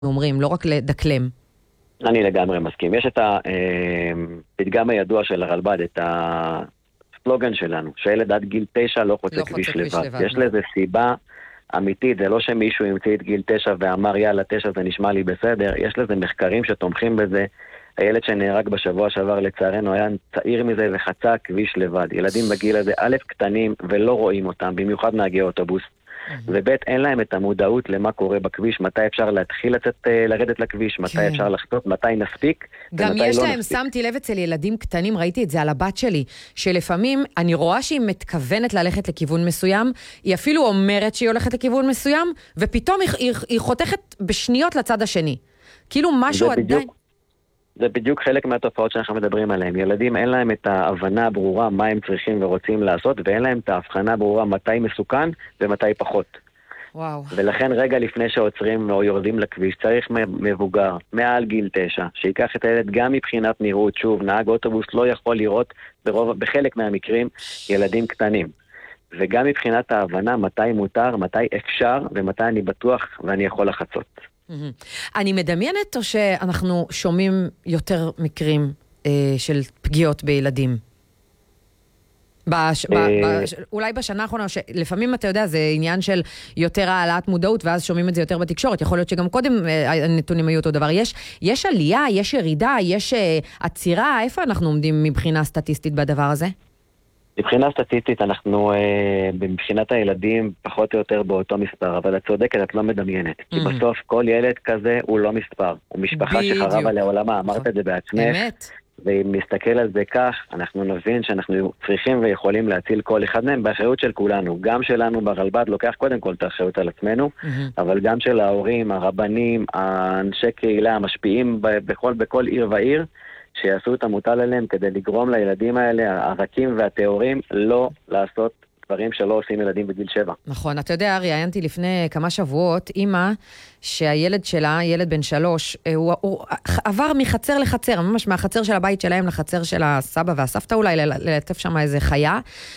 אומרים, לא רק לדקלם. אני לגמרי מסכים. יש את הפתגם הידוע של הרלב"ד, את הסלוגן שלנו, שילד עד גיל 9 לא חוצה כביש לבד. יש לזה סיבה אמיתית, זה לא שמישהו ימציא את גיל 9 ואמר יאללה 9 זה נשמע לי בסדר, יש לזה מחקרים שתומכים בזה. הילד שנהרג בשבוע שעבר לצערנו היה צעיר מזה וחצה כביש לבד. ילדים בגיל הזה א' קטנים ולא רואים אותם, במיוחד נהגי אוטובוס. וב' אין להם את המודעות למה קורה בכביש, מתי אפשר להתחיל לרדת לכביש, מתי אפשר לחטות, מתי נספיק. גם יש להם, שמתי לב אצל ילדים קטנים, ראיתי את זה על הבת שלי, שלפעמים אני רואה שהיא מתכוונת ללכת לכיוון מסוים, היא אפילו אומרת שהיא הולכת לכיוון מסוים, ופתאום היא חותכת בשניות לצד השני. כאילו משהו עדיין... זה בדיוק חלק מהתופעות שאנחנו מדברים עליהם. ילדים אין להם את ההבנה הברורה מה הם צריכים ורוצים לעשות, ואין להם את ההבחנה ברורה מתי מסוכן ומתי פחות. וואו. ולכן רגע לפני שעוצרים או יורדים לכביש, צריך מבוגר, מעל גיל 9, שיקח את הילד גם מבחינת נראות. שוב, נהג אוטובוס לא יכול לראות בחלק מהמקרים ילדים קטנים. וגם מבחינת ההבנה מתי מותר, מתי אפשר ומתי אני בטוח ואני יכול לחצות. אני מדמיינת או שאנחנו שומעים יותר מקרים של פגיעות בילדים? אולי בשנה האחרונה, לפעמים אתה יודע, זה עניין של יותר העלאת מודעות, ואז שומעים את זה יותר בתקשורת. יכול להיות שגם קודם הנתונים היו אותו דבר. יש עלייה, יש ירידה, יש עצירה. איפה אנחנו עומדים מבחינה סטטיסטית בדבר הזה? מבחינה סטטיסטית אנחנו מבחינת הילדים פחות או יותר באותו מספר, אבל את צודקת, את לא מדמיינת. כי בסוף כל ילד כזה הוא לא מספר, הוא משפחה שחרב עליה עולמה, אמרת את זה בעצמך. אמת. ואם נסתכל על זה כך, אנחנו נבין שאנחנו צריכים ויכולים להציל כל אחד מהם באחריות של כולנו. גם שלנו ברלב"ד לוקח קודם כל את האחריות על עצמנו, אבל גם של ההורים, הרבנים, האנשי קהילה, המשפיעים בכל עיר ועיר, שיעשו את המוטל עליהם כדי לגרום לילדים האלה, הרכים והטהורים, לא לעשות דברים שלא עושים ילדים בגיל 7. נכון, אתה יודע, ראיינתי לפני כמה שבועות, אמא שהילד שלה, ילד בן 3, הוא עבר מחצר לחצר, ממש מהחצר של הבית שלהם לחצר של הסבא והסבתא, אולי ללטף שם איזה חיה,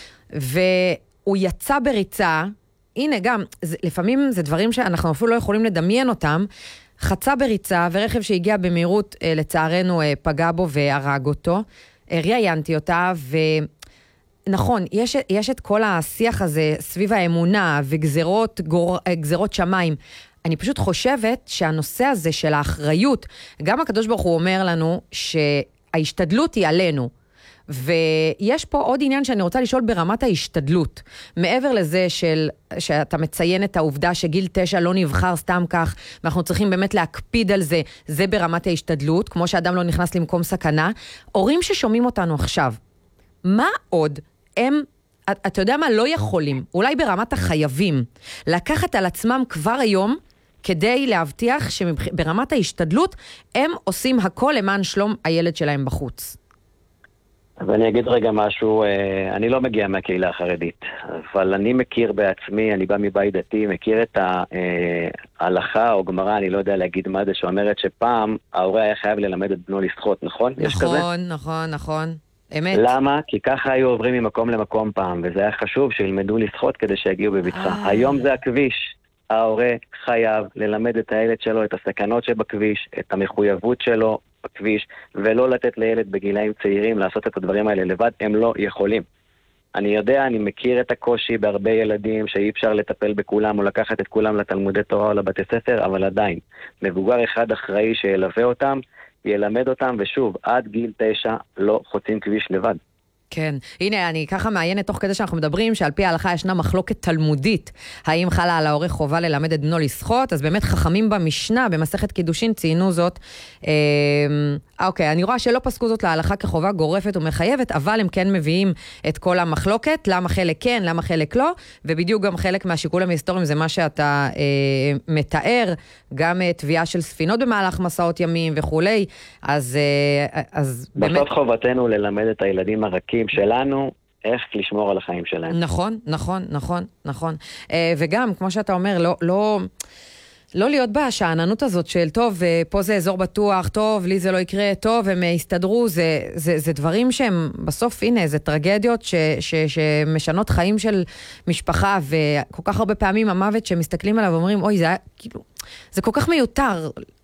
והוא יצא בריצה, הנה גם, לפעמים זה דברים שאנחנו אפילו לא יכולים לדמיין אותם, חצה בריצה, ורכב שהגיע במהירות, לצערנו, פגע בו והרג אותו. ראיינתי אותה, ונכון, יש את כל השיח הזה סביב האמונה וגזרות שמיים. אני פשוט חושבת שהנושא הזה של האחריות, גם הקדוש ברוך הוא אומר לנו שההשתדלות היא עלינו, ויש פה עוד עניין שאני רוצה לשאול ברמת ההשתדלות. מעבר לזה שאתה מציין את העובדה שגיל 9 לא נבחר סתם כך, ואנחנו צריכים באמת להקפיד על זה, זה ברמת ההשתדלות, כמו שאדם לא נכנס למקום סכנה. הורים ששומעים אותנו עכשיו, מה עוד אתה יודע מה, לא יכולים, אולי ברמת החייבים, לקחת על עצמם כבר היום, כדי להבטיח שברמת ההשתדלות, הם עושים הכל למען שלום הילד שלהם בחוץ. אז אני אגיד רגע משהו, אני לא מגיע מהקהילה החרדית, אבל אני מכיר בעצמי, אני בא מבית דתי, מכיר את ההלכה או גמרא, אני לא יודע להגיד מה זה, שאומרת שפעם ההורה היה חייב ללמד את בנו לשחות, נכון? נכון, אמת. למה? כי ככה היו עוברים ממקום למקום פעם, וזה היה חשוב שילמדו לשחות כדי שיגיעו בבטחה. היום זה הכביש. ההורה חייב ללמד את הילד שלו את הסכנות שבכביש, את המחויבות שלו בכביש, ולא לתת לילד בגילאים צעירים לעשות את הדברים האלה לבד, הם לא יכולים. אני יודע, אני מכיר את הקושי בהרבה ילדים שאי אפשר לטפל בכולם או לקחת את כולם לתלמודי תורה או לבתי ספר, אבל עדיין, מבוגר אחד אחראי שילווה אותם, ילמד אותם, ושוב, עד גיל 9 לא חוצים כביש לבד. כן, הנה אני ככה מעיינת תוך כדי שאנחנו מדברים שעל פי ההלכה ישנה מחלוקת תלמודית, האם חלה על ההורה חובה ללמד את בנו לשחות, אז באמת חכמים במשנה, במסכת קידושין ציינו זאת, אוקיי, אני רואה שלא פסקו זאת להלכה כחובה גורפת ומחייבת, אבל הם כן מביאים את כל המחלוקת, למה חלק כן, למה חלק לא, ובדיוק גם חלק מהשיקולים ההיסטוריים זה מה שאתה מתאר, גם תביעה של ספינות במהלך מסעות ימים וכולי, אז באמת... בסוף חובתנו ללמד את הילדים הרכים שלנו, איך לשמור על החיים שלהם. נכון. וגם, כמו שאתה אומר, לא להיות בשעננות הזאת של טוב, פה זה אזור בטוח, טוב, לי זה לא יקרה, טוב, הם יסתדרו, זה דברים שהם בסוף, הנה, זה טרגדיות שמשנות חיים של משפחה, וכל כך הרבה פעמים המוות שמסתכלים עליו ואומרים, אוי, זה היה, כאילו, זה כל כך מיותר,